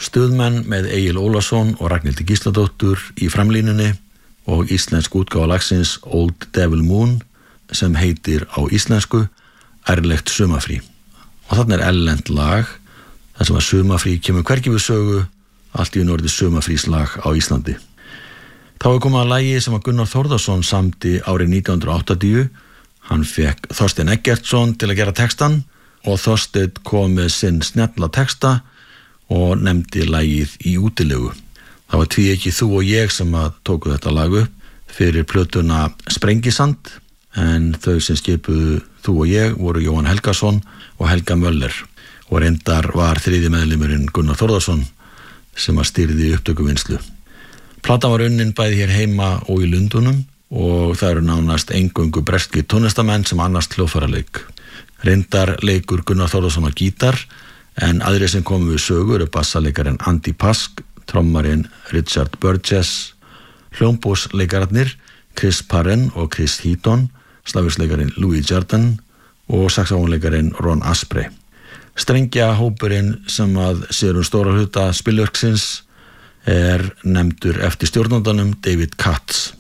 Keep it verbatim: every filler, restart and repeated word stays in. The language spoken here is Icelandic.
stuðmenn með Egil Ólafsson og Ragnhildi Gísladóttur í framlínunni og íslensk útgáfa lagsins Old Devil Moon sem heitir á íslensku Ærlegt sumarfrí. Og þarna er erlent lag þar sem að sumarfrí kemur hvergi við sögu, allt í norði sumarfríslag á Íslandi. Þá er komið að lagi sem að Gunnar Þórðarson samdi árið nítján hundruð áttatíu. Hann fekk Þorstein Eggertsson til að gera textan og Þorsteinn kom með sinn snjalla texta og nefndi lagið Í útilegu. Það var tvíeyki Þú og ég sem að tóku þetta lag upp fyrir plötuna Sprengisand, en þau sem skipuðu Þú og ég voru Jóhann Helgason og Helga Möller og reyndar var þriðji meðlimurinn Gunnar Þórðarson sem að stýrði upptökuvinnslu. Platan var unnin bæði hér heima og í Lundunum og það eru nánast eingöngu breskir tónlistamenn sem annast hljóðfæraleik. Reyndar leikur Gunnar Þórðarson á gítar, en aðrir sem komu við sögu eru bassalekarinn Andy Pask, trommarinn Richard Burgess, hljómborsleikararnir Chris Parren og Chris Heaton, slavisleikarinn Louis Jordan og saxófonleikarinn Ron Asprey. Strengjahópurinn sem að sér um stóra hluta spilverksins er nefndur eftir stjórnandanum David Katz.